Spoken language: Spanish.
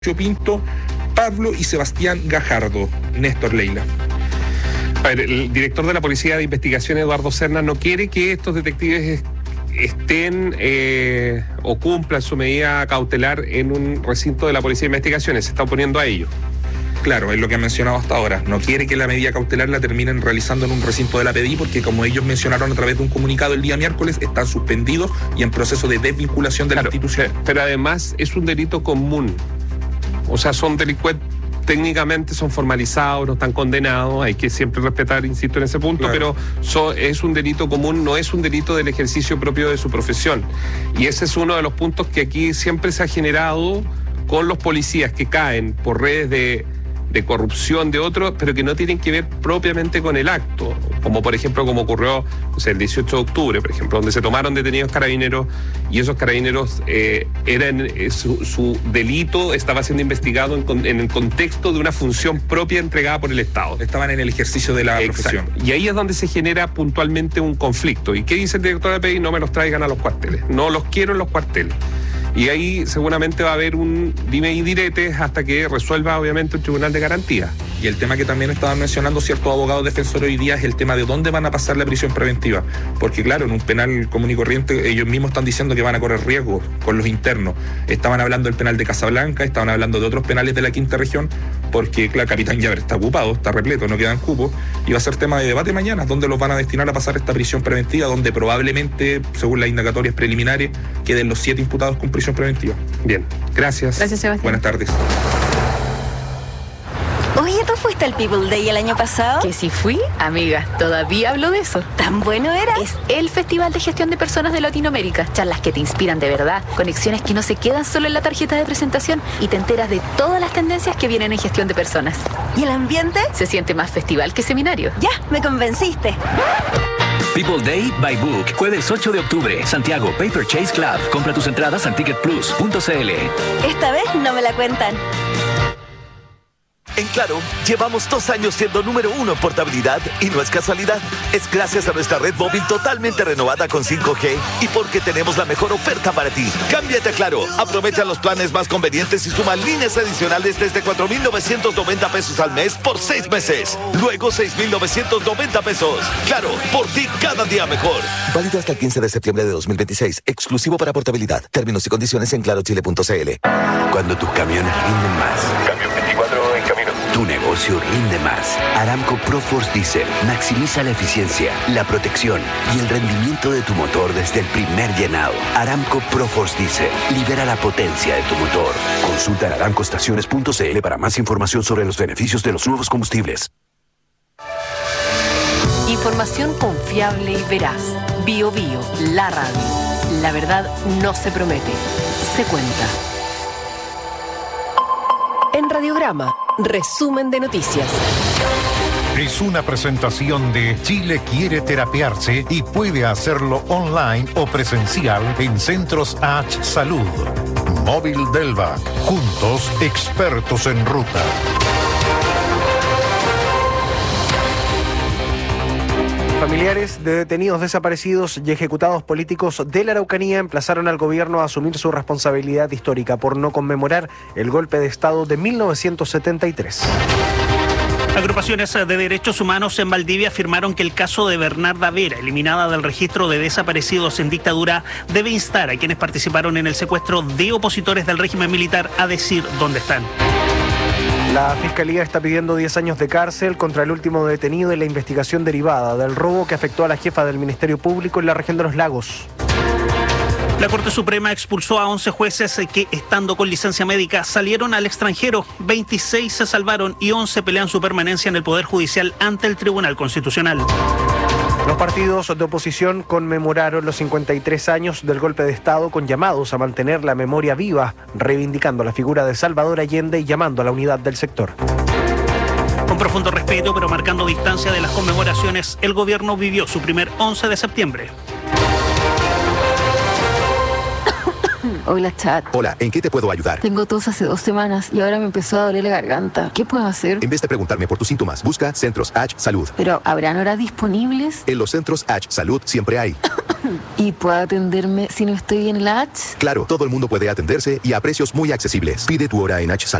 Pinto, Pablo y Sebastián Gajardo. Néstor, Leila. A ver, el director de la Policía de Investigación, Eduardo Serna, no quiere que estos detectives estén o cumplan su medida cautelar en un recinto de la Policía de Investigaciones. Se está oponiendo a ello. Claro, es lo que han mencionado hasta ahora. No quiere que la medida cautelar la terminen realizando en un recinto de la PDI porque, como ellos mencionaron a través de un comunicado el día miércoles, están suspendidos y en proceso de desvinculación de la institución. Pero además es un delito común. O sea, son delincuentes, técnicamente son formalizados, no están condenados, hay que siempre respetar, insisto en ese punto, claro. Pero es un delito común, no es un delito del ejercicio propio de su profesión. Y ese es uno de los puntos que aquí siempre se ha generado con los policías que caen por redes de corrupción de otros, pero que no tienen que ver propiamente con el acto, como por ejemplo como ocurrió el 18 de octubre, por ejemplo, donde se tomaron detenidos carabineros y esos carabineros su delito estaba siendo investigado en el contexto de una función propia entregada por el Estado. Estaban en el ejercicio de la profesión. Y ahí es donde se genera puntualmente un conflicto. ¿Y qué dice el director de la PDI? No me los traigan a los cuarteles, no los quiero en los cuarteles. Y ahí seguramente va a haber un dime y diretes hasta que resuelva obviamente el Tribunal de Garantía. Y el tema que también estaban mencionando ciertos abogados defensores hoy día es el tema de dónde van a pasar la prisión preventiva. Porque claro, en un penal común y corriente ellos mismos están diciendo que van a correr riesgos con los internos. Estaban hablando del penal de Casablanca, estaban hablando de otros penales de la quinta región, porque claro, Capitán Llaver está ocupado, está repleto, no quedan cupos. Y va a ser tema de debate mañana, dónde los van a destinar a pasar esta prisión preventiva, donde probablemente, según las indagatorias preliminares, queden los 7 imputados con prisión preventiva. Bien, gracias. Gracias, Sebastián. Buenas tardes. Oye, ¿tú fuiste al People Day el año pasado? Que si fui, amiga, todavía hablo de eso. ¿Tan bueno era? Es el Festival de Gestión de Personas de Latinoamérica. Charlas que te inspiran de verdad, conexiones que no se quedan solo en la tarjeta de presentación y te enteras de todas las tendencias que vienen en gestión de personas. ¿Y el ambiente? Se siente más festival que seminario. Ya, me convenciste. People Day by Book, jueves 8 de octubre, Santiago, Paper Chase Club. Compra tus entradas en ticketplus.cl. Esta vez no me la cuentan. En Claro, llevamos 2 años siendo número 1 en portabilidad y no es casualidad. Es gracias a nuestra red móvil totalmente renovada con 5G y porque tenemos la mejor oferta para ti. Cámbiate a Claro, aprovecha los planes más convenientes y suma líneas adicionales desde 4,990 pesos al mes por 6 meses. Luego 6,990 pesos. Claro, por ti cada día mejor. Válido hasta el 15 de septiembre de 2026. Exclusivo para portabilidad. Términos y condiciones en clarochile.cl. Cuando tus camiones rinden más. Camión 24 en camino. Tu negocio rinde más. Aramco ProForce Diesel maximiza la eficiencia, la protección y el rendimiento de tu motor desde el primer llenado. Aramco ProForce Diesel libera la potencia de tu motor. Consulta en aramcoestaciones.cl para más información sobre los beneficios de los nuevos combustibles. Información confiable y veraz. Bio Bio, la radio. La verdad no se promete, se cuenta. En Radiograma, resumen de noticias. Es una presentación de Chile quiere terapiarse y puede hacerlo online o presencial en Centros H Salud. Móvil Delvac, juntos expertos en ruta. Familiares de detenidos desaparecidos y ejecutados políticos de la Araucanía emplazaron al gobierno a asumir su responsabilidad histórica por no conmemorar el golpe de Estado de 1973. Agrupaciones de derechos humanos en Valdivia afirmaron que el caso de Bernarda Vera, eliminada del registro de desaparecidos en dictadura, debe instar a quienes participaron en el secuestro de opositores del régimen militar a decir dónde están. La Fiscalía está pidiendo 10 años de cárcel contra el último detenido en la investigación derivada del robo que afectó a la jefa del Ministerio Público en la región de Los Lagos. La Corte Suprema expulsó a 11 jueces que, estando con licencia médica, salieron al extranjero. 26 se salvaron y 11 pelean su permanencia en el Poder Judicial ante el Tribunal Constitucional. Los partidos de oposición conmemoraron los 53 años del golpe de Estado con llamados a mantener la memoria viva, reivindicando la figura de Salvador Allende y llamando a la unidad del sector. Con profundo respeto, pero marcando distancia de las conmemoraciones, el gobierno vivió su primer 11 de septiembre. Hola, chat. Hola, ¿en qué te puedo ayudar? Tengo tos hace 2 semanas y ahora me empezó a doler la garganta. ¿Qué puedo hacer? En vez de preguntarme por tus síntomas, busca Centros H Salud. Pero, ¿habrán horas disponibles? En los Centros H Salud siempre hay. ¿Y puede atenderme si no estoy en el H? Claro, todo el mundo puede atenderse y a precios muy accesibles. Pide tu hora en H Salud.